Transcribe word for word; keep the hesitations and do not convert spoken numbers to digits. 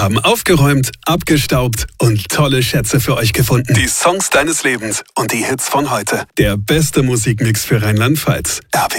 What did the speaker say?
haben aufgeräumt, abgestaubt und tolle Schätze für euch gefunden. Die Songs deines Lebens und die Hits von heute. Der beste Musikmix für Rheinland-Pfalz. R P